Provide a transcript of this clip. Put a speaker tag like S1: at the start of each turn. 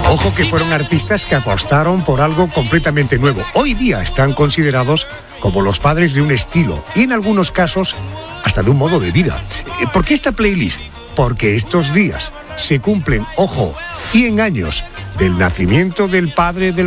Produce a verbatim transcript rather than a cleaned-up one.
S1: Ojo que fueron artistas que apostaron por algo completamente nuevo. Hoy día están considerados como los padres de un estilo y en algunos casos hasta de un modo de vida. ¿Por qué esta playlist? Porque estos días se cumplen, ojo, cien años del nacimiento del padre del